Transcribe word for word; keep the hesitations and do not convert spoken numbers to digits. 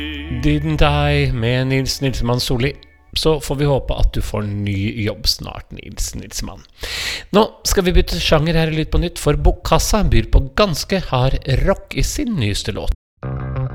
Didn't I med Nils Nilsmann Solli. Så får vi håpe at du får ny jobb snart, Nils Nilsmann. Nå skal vi bytte sjanger her i Lyd på nytt, for Bokkassa byr på ganske hard rock i sin nyeste låt.